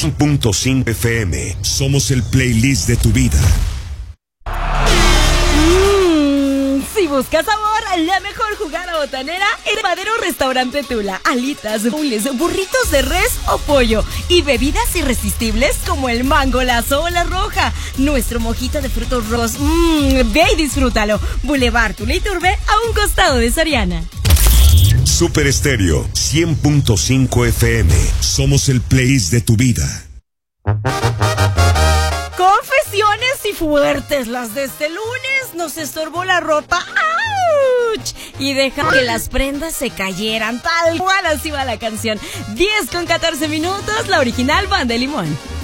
100.5 FM. Somos el playlist de tu vida. Si buscas sabor, la mejor jugada botanera en Madero Restaurante Tula. Alitas, bules, burritos de res o pollo y bebidas irresistibles como el mango, lazo o la roja. Nuestro mojito de frutos rojos. Ve y disfrútalo. Boulevard Tula Iturbe, a un costado de Soriana. Super Estéreo 100.5 FM. Somos el playlist de tu vida. Confesiones y fuertes las de este lunes. Nos estorbó la ropa. ¡Auch! Y deja que las prendas se cayeran. Tal cual así va la canción. 10:14 minutos, la original Banda de Limón.